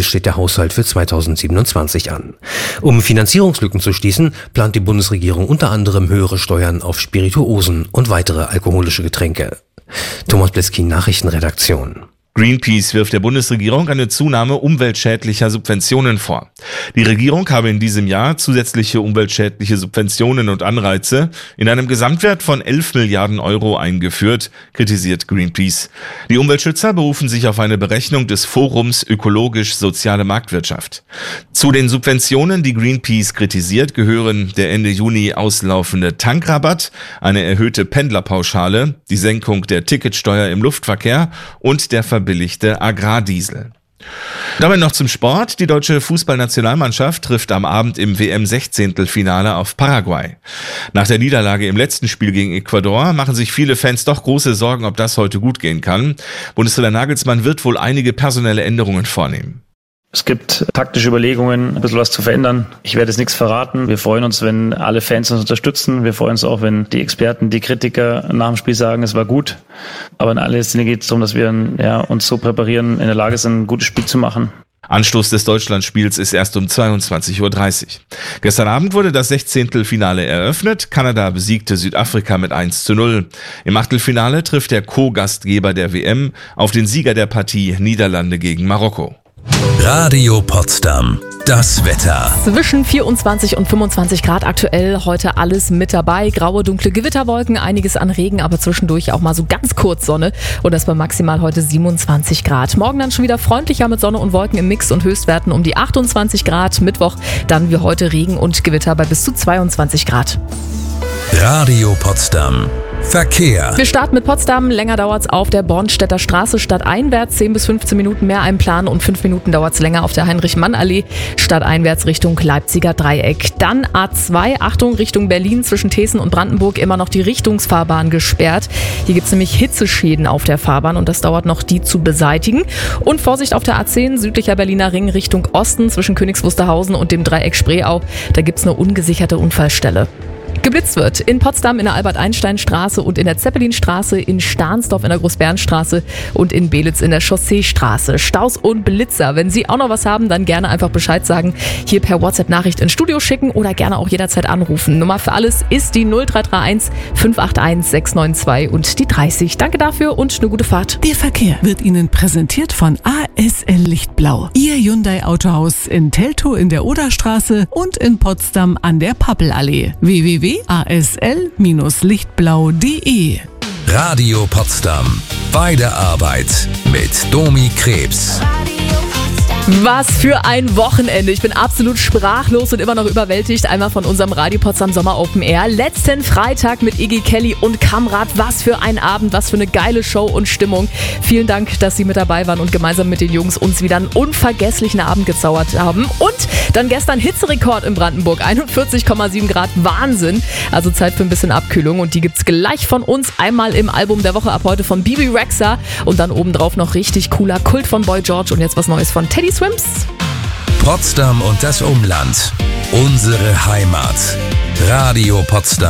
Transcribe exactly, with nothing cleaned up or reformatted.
Ziel steht der Haushalt für zweitausendsiebenundzwanzig an. Um Finanzierungslücken zu schließen, plant die Bundesregierung unter anderem höhere Steuern auf Spirituosen und weitere alkoholische Getränke. Thomas Bleskin, Nachrichtenredaktion. Greenpeace wirft der Bundesregierung eine Zunahme umweltschädlicher Subventionen vor. Die Regierung habe in diesem Jahr zusätzliche umweltschädliche Subventionen und Anreize in einem Gesamtwert von elf Milliarden Euro eingeführt, kritisiert Greenpeace. Die Umweltschützer berufen sich auf eine Berechnung des Forums Ökologisch-Soziale Marktwirtschaft. Zu den Subventionen, die Greenpeace kritisiert, gehören der Ende Juni auslaufende Tankrabatt, eine erhöhte Pendlerpauschale, die Senkung der Ticketsteuer im Luftverkehr und der verbilligte Agrardiesel. Damit noch zum Sport. Die deutsche Fußballnationalmannschaft trifft am Abend im W M-Sechzehntelfinale auf Paraguay. Nach der Niederlage im letzten Spiel gegen Ecuador machen sich viele Fans doch große Sorgen, ob das heute gut gehen kann. Bundestrainer Nagelsmann wird wohl einige personelle Änderungen vornehmen. Es gibt taktische Überlegungen, ein bisschen was zu verändern. Ich werde jetzt nichts verraten. Wir freuen uns, wenn alle Fans uns unterstützen. Wir freuen uns auch, wenn die Experten, die Kritiker nach dem Spiel sagen, es war gut. Aber in allererster Linie geht es darum, dass wir ja, uns so präparieren, in der Lage sind, ein gutes Spiel zu machen. Anstoß des Deutschlandspiels ist erst um zweiundzwanzig Uhr dreißig. Gestern Abend wurde das Sechzehntelfinale eröffnet. Kanada besiegte Südafrika mit eins zu null. Im Achtelfinale trifft der Co-Gastgeber der W M auf den Sieger der Partie Niederlande gegen Marokko. Radio Potsdam. Das Wetter. Zwischen vierundzwanzig und fünfundzwanzig Grad aktuell, heute alles mit dabei. Graue, dunkle Gewitterwolken, einiges an Regen, aber zwischendurch auch mal so ganz kurz Sonne. Und das bei maximal heute siebenundzwanzig Grad. Morgen dann schon wieder freundlicher mit Sonne und Wolken im Mix und Höchstwerten um die achtundzwanzig Grad. Mittwoch dann wie heute Regen und Gewitter bei bis zu zweiundzwanzig Grad. Radio Potsdam. Verkehr. Wir starten mit Potsdam. Länger dauert es auf der Bornstedter Straße stadteinwärts. zehn bis fünfzehn Minuten mehr einplanen und fünf Minuten dauert es länger auf der Heinrich-Mann-Allee. Stadteinwärts Richtung Leipziger Dreieck. Dann A zwei, Achtung, Richtung Berlin zwischen Thesen und Brandenburg immer noch die Richtungsfahrbahn gesperrt. Hier gibt es nämlich Hitzeschäden auf der Fahrbahn und das dauert noch, die zu beseitigen. Und Vorsicht auf der A zehn, südlicher Berliner Ring Richtung Osten zwischen Königs Wusterhausen und dem Dreieck Spreeau. Da gibt es eine ungesicherte Unfallstelle. Geblitzt wird in Potsdam in der Albert-Einstein-Straße und in der Zeppelinstraße, in Stahnsdorf in der Großbärenstraße und in Belitz in der Chausseestraße. Staus und Blitzer. Wenn Sie auch noch was haben, dann gerne einfach Bescheid sagen. Hier per WhatsApp-Nachricht ins Studio schicken oder gerne auch jederzeit anrufen. Nummer für alles ist die null drei drei eins fünf acht eins sechs neun zwei und die dreißig. Danke dafür und eine gute Fahrt. Der Verkehr wird Ihnen präsentiert von A S L Lichtblau. Ihr Hyundai Autohaus in Teltow in der Oderstraße und in Potsdam an der Pappelallee. w w w punkt a s l Bindestrich lichtblau punkt d e. Radio Potsdam. Bei der Arbeit mit Domi Krebs. Was für ein Wochenende. Ich bin absolut sprachlos und immer noch überwältigt. Einmal von unserem Radio Potsdam Sommer Open Air. Letzten Freitag mit Iggy Kelly und Kamrat. Was für ein Abend, was für eine geile Show und Stimmung. Vielen Dank, dass Sie mit dabei waren und gemeinsam mit den Jungs uns wieder einen unvergesslichen Abend gezaubert haben. Und dann gestern Hitzerekord in Brandenburg. einundvierzig Komma sieben Grad. Wahnsinn. Also Zeit für ein bisschen Abkühlung. Und die gibt's gleich von uns. Einmal im Album der Woche ab heute von Bibi Rexha. Und dann obendrauf noch richtig cooler Kult von Boy George. Und jetzt was Neues von Teddy Swims. Potsdam und das Umland. Unsere Heimat. Radio Potsdam.